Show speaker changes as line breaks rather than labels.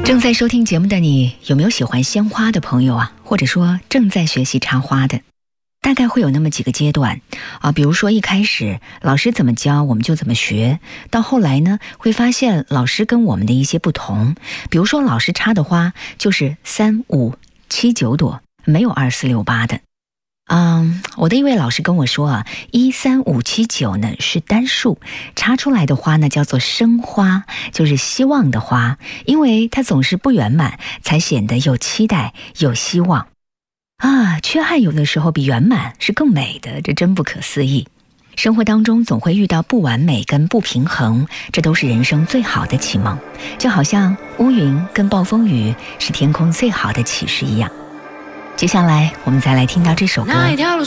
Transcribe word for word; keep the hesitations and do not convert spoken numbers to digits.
正在收听节目的你，有没有喜欢鲜花的朋友啊？或者说正在学习插花的？大概会有那么几个阶段啊，比如说一开始老师怎么教我们就怎么学，到后来呢会发现老师跟我们的一些不同，比如说老师插的花就是三五七九朵，没有二四六八的。嗯，我的一位老师跟我说啊，一三五七九呢是单数，插出来的花呢叫做生花，就是希望的花，因为它总是不圆满，才显得有期待有希望。啊，缺憾有的时候比圆满是更美的，这真不可思议。生活当中总会遇到不完美跟不平衡，这都是人生最好的启蒙，就好像乌云跟暴风雨是天空最好的启示一样。接下来我们再来听到这首歌。
那一条路